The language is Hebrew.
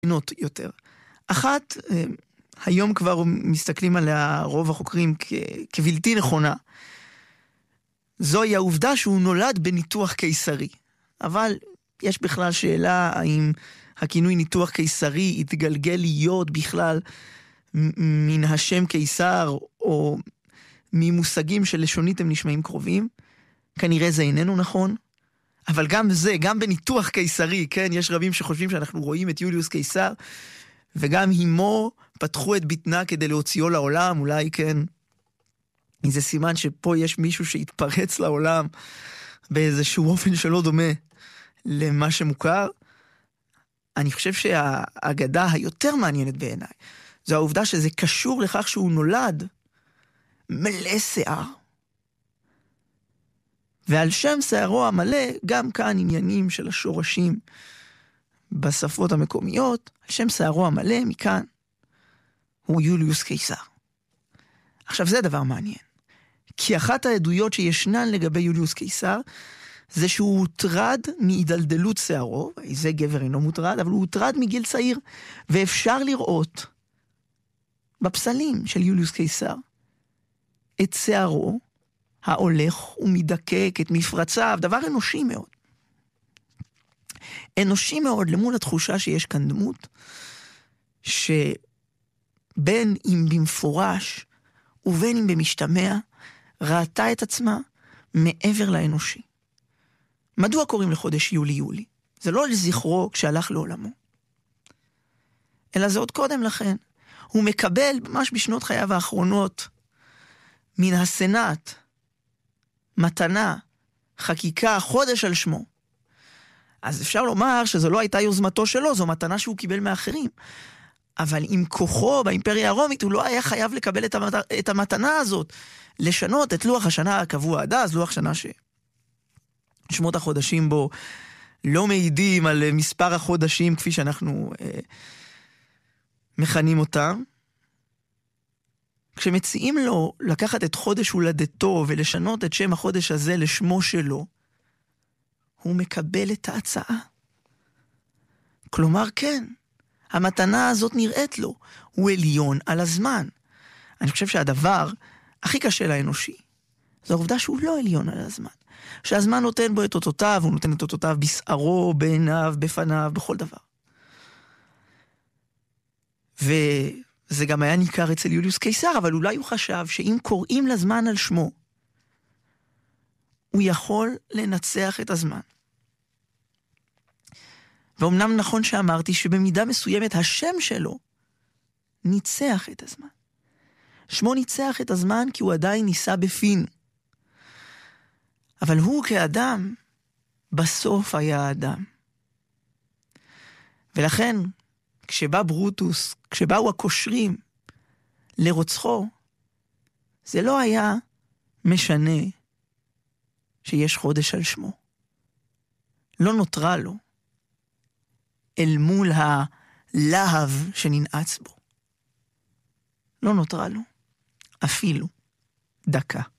יותר. אחת, היום כבר מסתכלים עליה רוב החוקרים כבלתי נכונה. זוהי העובדה שהוא נולד בניתוח קיסרי. אבל יש בכלל שאלה האם הכינוי ניתוח קיסרי יתגלגל להיות בכלל מן השם קיסר, או ממושגים שלשונית הם נשמעים קרובים. כנראה זה איננו נכון. אבל גם זה, גם בניתוח קיסרי, כן, יש רבים שחושבים שאנחנו רואים את יוליוס קיסר, וגם הימו פתחו את ביטנה כדי להוציאו לעולם, אולי כן, זה סימן שפה יש מישהו שהתפרץ לעולם, באיזשהו אופן שלא דומה למה שמוכר. אני חושב שהאגדה היותר מעניינת בעיניי, זו העובדה שזה קשור לכך שהוא נולד מלא שיער. ועל שם שערו המלא, גם כאן עניינים של השורשים בשפות המקומיות, על שם שערו המלא מכאן הוא יוליוס קיסר. עכשיו זה דבר מעניין, כי אחת העדויות שישנן לגבי יוליוס קיסר, זה שהוא הוטרד מהידלדלות שערו, זה גבר אינו מוטרד, אבל הוא הוטרד מגיל צעיר, ואפשר לראות בפסלים של יוליוס קיסר את שערו ההולך ומדקק, את מפרציו, דבר אנושי מאוד. אנושי מאוד למול התחושה שיש כאן דמות, שבין אם במפורש ובין אם במשתמע, ראתה את עצמה מעבר לאנושי. מדוע קוראים לחודש יולי? זה לא לזכרו כשהלך לעולמו, אלא זה עוד קודם לכן. הוא מקבל ממש בשנות חייו האחרונות מן הסנאט מתנה, חקיקה, חודש על שמו. אז אפשר לומר שזו לא הייתה יוזמתו שלו, זו מתנה שהוא קיבל מאחרים. אבל עם כוחו באימפריה הרומית, הוא לא היה חייב לקבל את המתנה הזאת, לשנות את לוח השנה הקבוע עד אז, לוח שנה ששמות החודשים בו לא מעידים על מספר החודשים כפי שאנחנו מכנים אותם. כשמציעים לו לקחת את חודש הולדתו ולשנות את שם החודש הזה לשמו שלו, הוא מקבל את ההצעה. כלומר, כן, המתנה הזאת נראית לו, הוא עליון על הזמן. אני חושב שהדבר הכי קשה לאנושי, זו העובדה שהוא לא עליון על הזמן. שהזמן נותן בו את אותותיו, הוא נותן את אותותיו בשערו, בעיניו, בפניו, בכל דבר. וזה גם היה ניכר אצל יוליוס קיסר, אבל אולי הוא חשב שאם קוראים לזמן על שמו, הוא יכול לנצח את הזמן. ואומנם נכון שאמרתי שבמידה מסוימת השם שלו ניצח את הזמן. שמו ניצח את הזמן כי הוא עדיין ניסה בפינו. אבל הוא כאדם בסוף היה אדם. ולכן כשבא ברוטוס, כשבאו הקושרים לרוצחו, זה לא היה משנה שיש חודש על שמו. לא נותרה לו אל מול הלהב שננעץ בו. לא נותרה לו אפילו דקה.